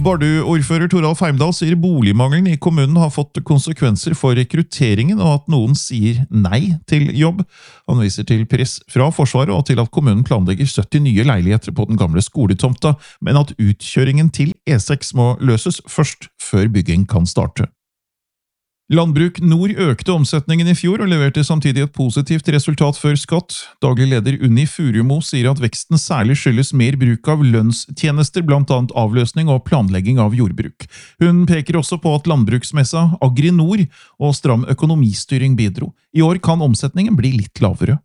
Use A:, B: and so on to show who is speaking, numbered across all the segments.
A: Bardu-ordfører Toralf Heimdal sier boligmangelen i kommunen har fått konsekvenser for rekrutteringen, og at noen sier nei til jobb. Han viser til press fra Forsvaret og til at kommunen planlegger 70 nye leiligheter på den gamle skoletomta, men at utkjøringen til E6 må løses først før bygging kan starte. Landbruk Nord økte omsetningen i fjor og leverte samtidig et positivt resultat før skatt. Daglig leder Unni Furumo sier at veksten særlig skyldes mer bruk av lønnstjenester, blant annet avløsning og planlegging av jordbruk. Hun peker også på at landbruksmessa Agri Nord og stram økonomistyring bidro. I år kan omsetningen bli litt lavere.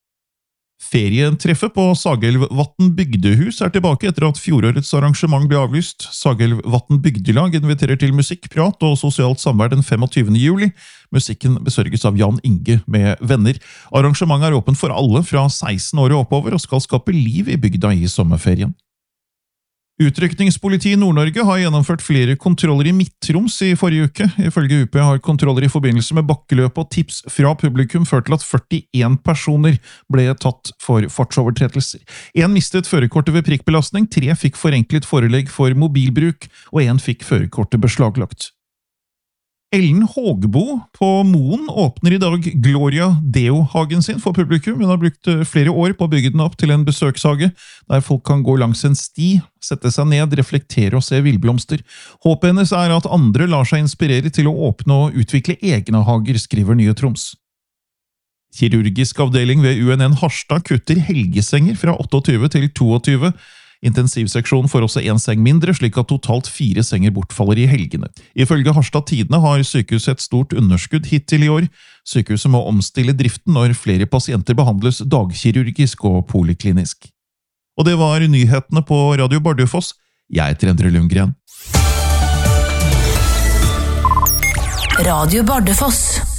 A: Ferietreffet på Sagelvatn bygdehus tilbake etter at fjorårets arrangement ble avlyst. Sagelvatn bygdelag inviterer til musikk, prat og sosialt samvær den 25. juli. Musikken besørges av Jan Inge med venner. Arrangementet åpent for alle fra 16 år og oppover og skal skape liv i bygda i sommerferien. Utrykningspoliti i Nord-Norge har gjennomført flere kontroller i Midt-Troms i forrige uke. Ifølge UP har kontroller i forbindelse med bakkeløp og tips fra publikum ført til at 41 personer ble tatt for fartsovertredelser. En mistet førerkortet ved prikkbelastning, 3 fikk forenklet forelegg for mobilbruk, og 1 fikk førerkortet beslaglagt. Ellen Hågbo på Moen åpner i dag Gloria Deo-hagen sin for publikum. Hun har brukt flere år på å bygge den opp til en besøkshage, der folk kan gå langs en sti, sette seg ned, reflektere og se villblomster. Håpet hennes at andre lar seg inspirere til å åpne og utvikle egne hager, skriver Nye Troms. Kirurgisk avdeling ved UNN Harstad kutter helgesenger fra 28 til 22. Intensivseksjonen får også 1 seng mindre, slik at totalt 4 senger bortfaller i helgene. Ifølge Harstad Tidende har sykehuset et stort underskudd hittil i år. Sykehuset må omstille driften når flere pasienter behandles dagkirurgisk og poliklinisk. Og det var nyhetene på Radio Bardufoss. Jeg heter Endre Lundgren.
B: Radio Bardufoss.